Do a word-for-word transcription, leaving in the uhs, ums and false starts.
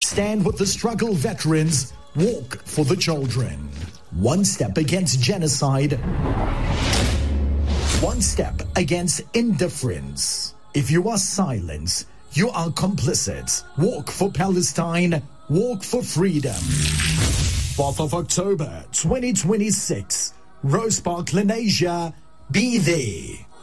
Stand with the struggle veterans. Walk for the children. One step against genocide. One step against indifference. If you are silent, you are complicit. Walk for Palestine. Walk for freedom. fourth of October, twenty twenty-six. Rose Park, Lenasia. Be there.